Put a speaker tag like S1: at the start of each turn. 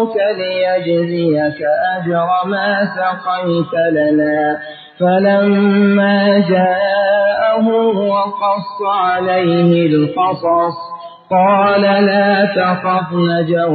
S1: ليجزيك أجر ما سقيت لنا. فلما جاءه وقص عليه القصص قال لا تخف نجوت